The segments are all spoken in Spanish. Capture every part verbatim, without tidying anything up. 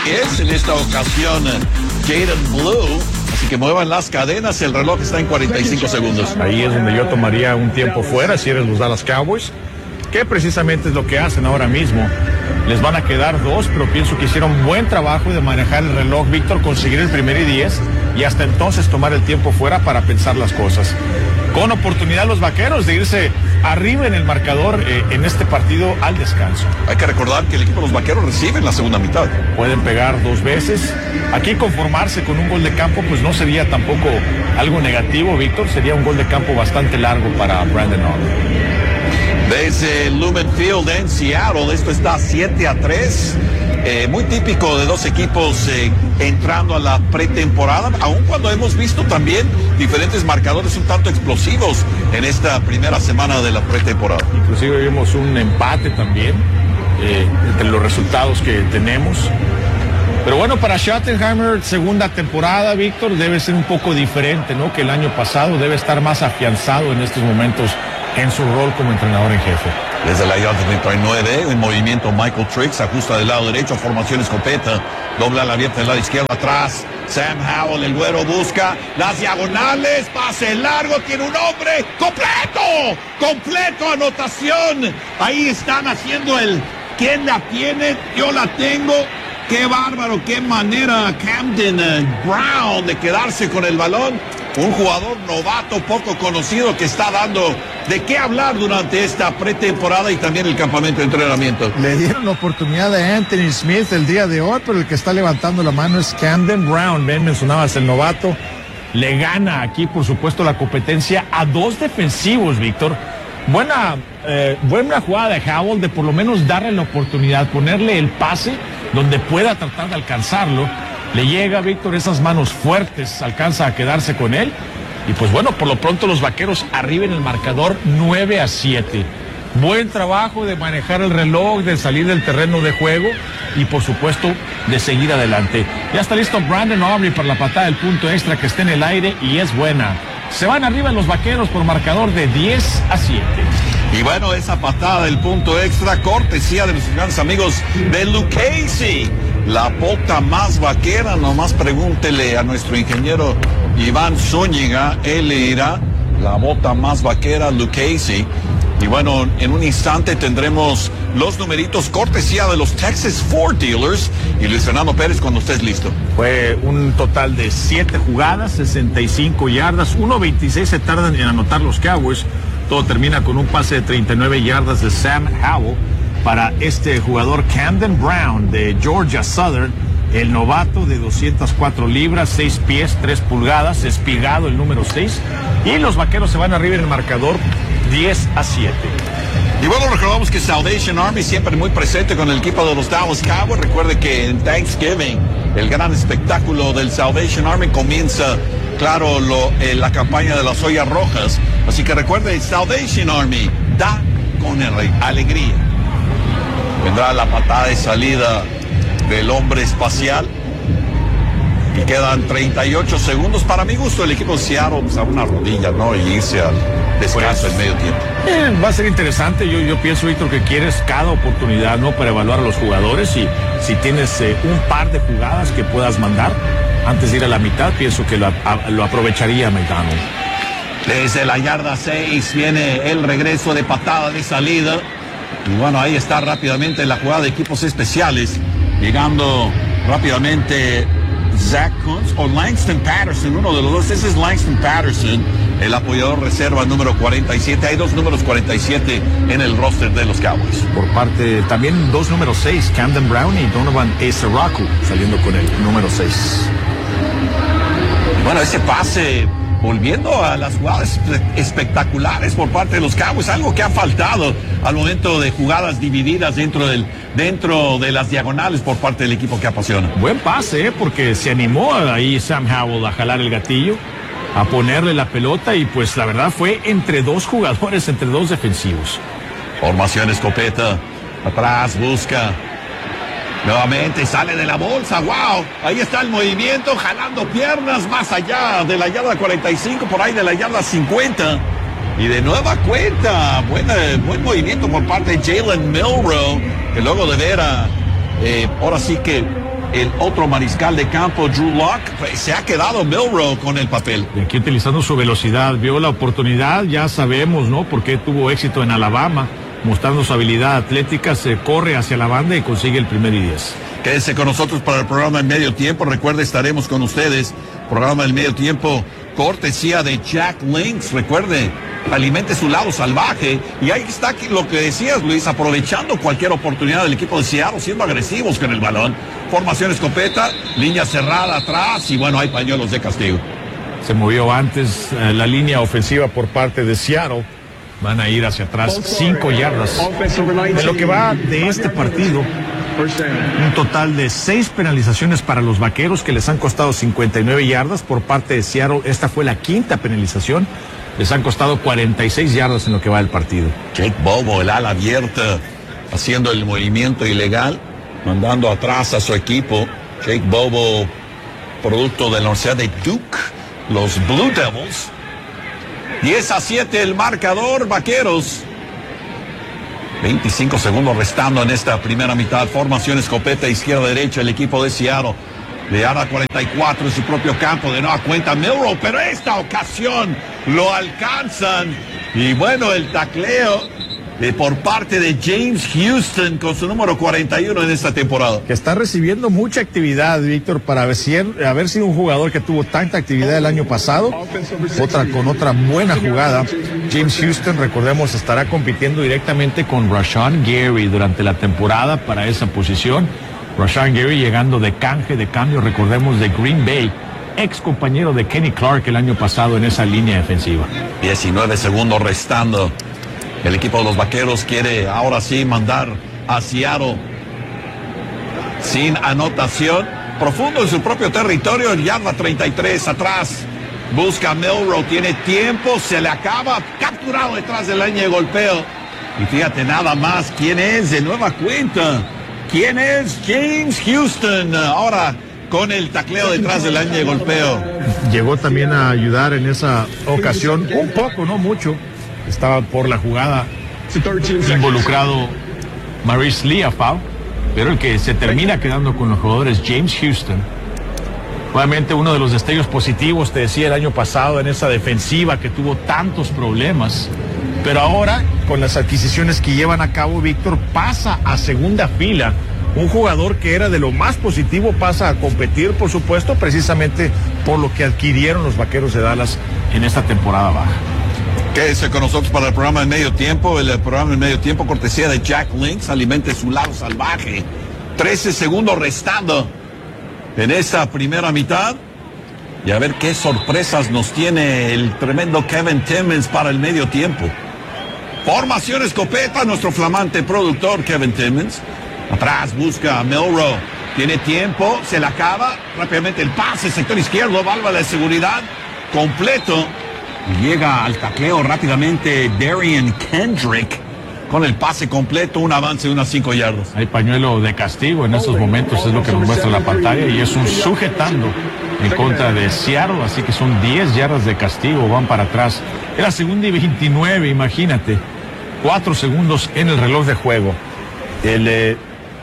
Es en esta ocasión Jaden Blue, así que muevan las cadenas, el reloj está en cuarenta y cinco segundos. Ahí es donde yo tomaría un tiempo fuera si eres los Dallas Cowboys, que precisamente es lo que hacen ahora mismo. Les van a quedar dos, pero pienso que hicieron buen trabajo de manejar el reloj, Víctor, conseguir el primer y diez y hasta entonces tomar el tiempo fuera para pensar las cosas. Con oportunidad los Vaqueros de irse arriba en el marcador eh, en este partido al descanso. Hay que recordar que el equipo de los Vaqueros recibe en la segunda mitad. Pueden pegar dos veces. Aquí conformarse con un gol de campo pues no sería tampoco algo negativo, Víctor. Sería un gol de campo bastante largo para Brandon Aubrey. Desde Lumen Field en Seattle, esto está siete a tres. Eh, muy típico de dos equipos eh, entrando a la pretemporada, aun cuando hemos visto también diferentes marcadores un tanto explosivos en esta primera semana de la pretemporada. Inclusive vimos un empate también eh, entre los resultados que tenemos. Pero bueno, para Schottenheimer, segunda temporada, Víctor, debe ser un poco diferente, ¿no?, que el año pasado. Debe estar más afianzado en estos momentos en su rol como entrenador en jefe. Desde la yarda treinta y nueve, en movimiento Michael Triggs, ajusta del lado derecho, formación escopeta, dobla la abierta del lado izquierdo atrás. Sam Howell, el güero, busca las diagonales, pase largo, tiene un hombre, completo, completo, anotación. Ahí están haciendo el, ¿quién la tiene? Yo la tengo. Qué bárbaro, qué manera Camden uh, Brown de quedarse con el balón. Un jugador novato, poco conocido, que está dando de qué hablar durante esta pretemporada y también el campamento de entrenamiento. Le dieron la oportunidad a Anthony Smith el día de hoy, pero el que está levantando la mano es Camden Brown. Ben, mencionabas el novato. Le gana aquí, por supuesto, la competencia a dos defensivos, Víctor. Buena, eh, buena jugada de Howell de por lo menos darle la oportunidad, ponerle el pase donde pueda tratar de alcanzarlo. Le llega, Víctor, esas manos fuertes, alcanza a quedarse con él. Y pues bueno, por lo pronto los Vaqueros arriba en el marcador nueve a siete. Buen trabajo de manejar el reloj, de salir del terreno de juego y por supuesto de seguir adelante. Ya está listo Brandon Aubrey para la patada del punto extra que está en el aire y es buena. Se van arriba los Vaqueros por marcador de diez a siete. Y bueno, esa patada del punto extra, cortesía de nuestros grandes amigos de Lucchese. La bota más vaquera, nomás pregúntele a nuestro ingeniero Iván Zúñiga, él le dirá la bota más vaquera, Lucchese. Y bueno, en un instante tendremos los numeritos cortesía de los Texas Ford Dealers. Y Luis Fernando Pérez, cuando estés listo. Fue un total de siete jugadas, sesenta y cinco yardas, uno veintiséis se tardan en anotar los Cowboys. Todo termina con un pase de treinta y nueve yardas de Sam Howell para este jugador Camden Brown de Georgia Southern, el novato de doscientas cuatro libras, seis pies, tres pulgadas, espigado el número seis. Y los Vaqueros se van arriba en el marcador diez a siete. Y bueno, recordamos que Salvation Army siempre muy presente con el equipo de los Dallas Cowboys. Recuerde que en Thanksgiving el gran espectáculo del Salvation Army comienza, claro, lo, eh, la campaña de las ollas rojas. Así que recuerde, Salvation Army da con alegría. Vendrá la patada de salida del hombre espacial. Y quedan treinta y ocho segundos. Para mi gusto, el equipo de Seattle pues, a una rodilla, ¿no? Y irse al descanso en medio tiempo. Eh, va a ser interesante. Yo, yo pienso, Víctor, que quieres cada oportunidad, ¿no?, para evaluar a los jugadores. Y si tienes eh, un par de jugadas que puedas mandar antes de ir a la mitad, pienso que lo, a, lo aprovecharía McDonald. Desde la yarda seis viene el regreso de patada de salida. Y bueno, ahí está rápidamente la jugada de equipos especiales. Llegando rápidamente Zach Kuntz o Langston Patterson, uno de los dos. Ese es Langston Patterson, el apoyador reserva número cuarenta y siete. Hay dos números cuarenta y siete en el roster de los Cowboys. Por parte también dos números seis, Camden Brown y Donovan Ezeraku saliendo con el número seis. Bueno, ese pase, volviendo a las jugadas espectaculares por parte de los Cowboys, algo que ha faltado al momento de jugadas divididas dentro del dentro de las diagonales por parte del equipo que apasiona. Buen pase, ¿eh? Porque se animó ahí Sam Howell a jalar el gatillo, a ponerle la pelota y pues la verdad fue entre dos jugadores, entre dos defensivos. Formación escopeta, atrás busca. Nuevamente sale de la bolsa, wow, ahí está el movimiento, jalando piernas más allá de la yarda cuarenta y cinco, por ahí de la yarda cincuenta. Y de nueva cuenta, buena, buen movimiento por parte de Jalen Milroe, que luego de ver a, eh, ahora sí que el otro mariscal de campo, Drew Lock. Pues se ha quedado Milroe con el papel. Y aquí utilizando su velocidad, vio la oportunidad, ya sabemos, ¿no? Por qué tuvo éxito en Alabama, mostrando su habilidad atlética, se corre hacia la banda y consigue el primer y diez. Quédese con nosotros para el programa en medio tiempo. Recuerde, estaremos con ustedes. Programa del medio tiempo, cortesía de Jack Links. Recuerde, alimente su lado salvaje. Y ahí está lo que decías, Luis, aprovechando cualquier oportunidad del equipo de Seattle, siendo agresivos con el balón. Formación escopeta, línea cerrada atrás y bueno, hay pañuelos de castigo. Se movió antes eh, la línea ofensiva por parte de Seattle. Van a ir hacia atrás cinco yardas. En lo que va de este partido, un total de seis penalizaciones para los Vaqueros que les han costado cincuenta y nueve yardas por parte de Seattle. Esta fue la quinta penalización. Les han costado cuarenta y seis yardas en lo que va del partido. Jake Bobo, el ala abierta, haciendo el movimiento ilegal, mandando atrás a su equipo. Jake Bobo, producto de la Universidad de Duke, los Blue Devils. diez a siete el marcador, Vaqueros. veinticinco segundos restando en esta primera mitad. Formación escopeta izquierda-derecha el equipo de Seattle. Le da cuarenta y cuatro en su propio campo. De nueva cuenta Milroe, pero esta ocasión lo alcanzan. Y bueno, el tacleo de por parte de James Houston con su número cuarenta y uno en esta temporada. Que está recibiendo mucha actividad, Víctor, para haber, haber sido un jugador que tuvo tanta actividad el año pasado. Otra con otra buena jugada. James Houston, recordemos, estará compitiendo directamente con Rashawn Gary durante la temporada para esa posición. Rashawn Gary llegando de canje, de cambio, recordemos, de Green Bay, ex compañero de Kenny Clark el año pasado en esa línea defensiva. diecinueve segundos restando. El equipo de los Vaqueros quiere ahora sí mandar a Seattle sin anotación. Profundo en su propio territorio, yarda treinta y tres atrás. Busca Milroe, tiene tiempo, se le acaba, capturado detrás de la línea de golpeo. Y fíjate nada más, ¿quién es de nueva cuenta? ¿Quién es? James Houston. Ahora con el tacleo detrás de la línea de golpeo. Llegó también a ayudar en esa ocasión, un poco, no mucho. Estaba por la jugada involucrado Maurice Liufau, pero el que se termina quedando con los jugadores James Houston. Obviamente uno de los destellos positivos, te decía, el año pasado en esa defensiva que tuvo tantos problemas, pero ahora con las adquisiciones que llevan a cabo, Víctor, pasa a segunda fila. Un jugador que era de lo más positivo pasa a competir, por supuesto, precisamente por lo que adquirieron los Vaqueros de Dallas en esta temporada baja. Quédese con nosotros para el programa de medio tiempo. El programa de medio tiempo, cortesía de Jack Links. Alimente su lado salvaje. trece segundos restando en esta primera mitad. Y a ver qué sorpresas nos tiene el tremendo Kevin Timmons para el medio tiempo. Formación escopeta, nuestro flamante productor Kevin Timmons. Atrás busca a Milroe. Tiene tiempo, se la acaba. Rápidamente el pase, sector izquierdo, válvula de seguridad completo. Y llega al tacleo rápidamente Darian Kendrick con el pase completo, un avance de unas cinco yardas. Hay pañuelo de castigo en estos momentos, es lo que nos muestra la pantalla, y es un sujetando en contra de Seattle, así que son diez yardas de castigo, van para atrás. Era segunda y veintinueve, imagínate. Cuatro segundos en el reloj de juego. El eh,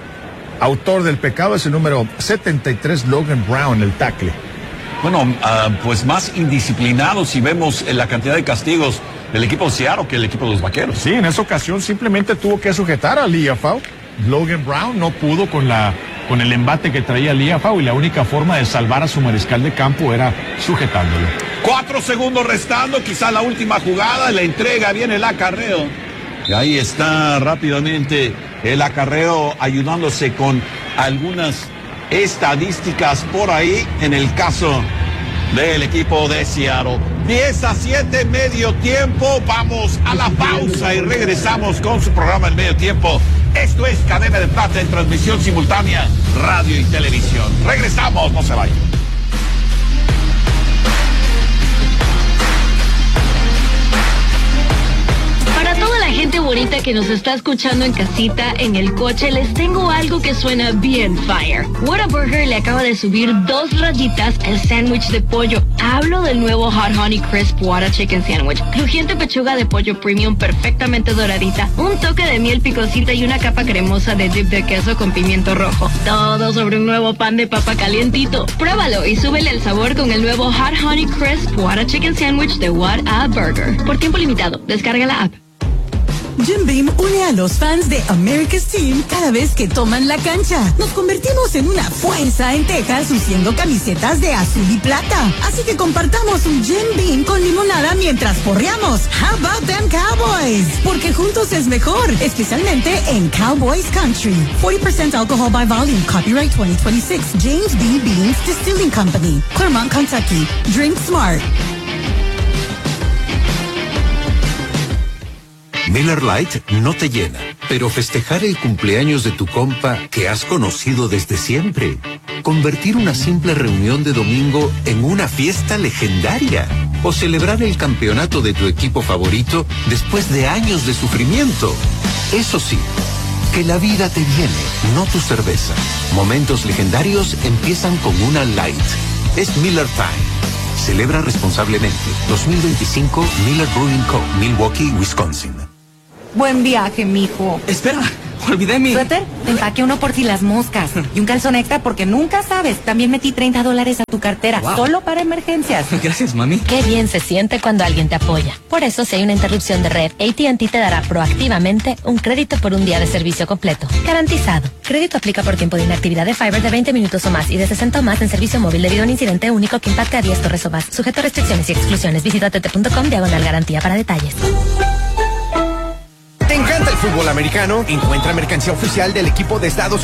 autor del pecado es el número setenta y tres, Logan Brown, el tackle. Bueno, uh, pues más indisciplinado si vemos la cantidad de castigos del equipo de Seattle que el equipo de los Vaqueros. Sí, en esa ocasión simplemente tuvo que sujetar a Liufau. Logan Brown no pudo con la con el embate que traía Liufau y la única forma de salvar a su mariscal de campo era sujetándolo. Cuatro segundos restando, quizá la última jugada, la entrega, viene el acarreo. Y ahí está rápidamente el acarreo ayudándose con algunas estadísticas por ahí en el caso del equipo de Seattle. diez a siete, medio tiempo. Vamos a la pausa y regresamos con su programa El Medio Tiempo. Esto es Cadena de Plata en transmisión simultánea, radio y televisión. Regresamos, no se vayan. Para toda la gente bonita que nos está escuchando en casita, en el coche, les tengo algo que suena bien fire. Whataburger le acaba de subir dos rayitas al sándwich de pollo. Hablo del nuevo Hot Honey Crisp Whata Chicken Sandwich. Crujiente pechuga de pollo premium perfectamente doradita, un toque de miel picosita y una capa cremosa de dip de queso con pimiento rojo. Todo sobre un nuevo pan de papa calientito. Pruébalo y súbele el sabor con el nuevo Hot Honey Crisp Whata Chicken Sandwich de Whataburger. Por tiempo limitado, descarga la app. Jim Beam une a los fans de America's Team cada vez que toman la cancha. Nos convertimos en una fuerza en Texas luciendo camisetas de azul y plata. Así que compartamos un Jim Beam con limonada mientras porreamos. How about them Cowboys? Porque juntos es mejor, especialmente en Cowboys Country. forty percent alcohol by volume. Copyright twenty twenty-six. James B. Beams Distilling Company. Claremont, Kentucky. Drink smart. Miller Lite no te llena, pero festejar el cumpleaños de tu compa que has conocido desde siempre. Convertir una simple reunión de domingo en una fiesta legendaria. O celebrar el campeonato de tu equipo favorito después de años de sufrimiento. Eso sí, que la vida te viene, no tu cerveza. Momentos legendarios empiezan con una Light. Es Miller Time. Celebra responsablemente. dos mil veinticinco Miller Brewing Co., Milwaukee, Wisconsin. Buen viaje, mijo. Espera, olvidé mi... ¿Suéter? Te empaqué uno por si las moscas. Y un calzón extra porque nunca sabes. También metí treinta dólares a tu cartera. Wow. Solo para emergencias. Gracias, mami. Qué bien se siente cuando alguien te apoya. Por eso, si hay una interrupción de red, A T and T te dará proactivamente un crédito por un día de servicio completo. Garantizado. Crédito aplica por tiempo de inactividad de Fiber de veinte minutos o más y de sesenta o más en servicio móvil debido a un incidente único que impacte a diez torres o más. Sujeto a restricciones y exclusiones. Visita t t punto com diagonal garantía para detalles. ¿Te encanta el fútbol americano? Encuentra mercancía oficial del equipo de Estados